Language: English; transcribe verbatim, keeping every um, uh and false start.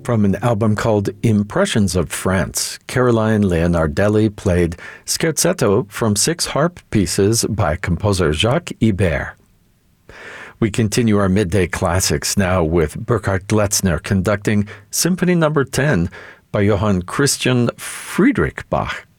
From an album called Impressions of France, Caroline Leonardelli played Scherzetto from six harp pieces by composer Jacques Ibert. We continue our midday classics now with Burkhard Gletzner conducting Symphony Number ten by Johann Christian Friedrich Bach.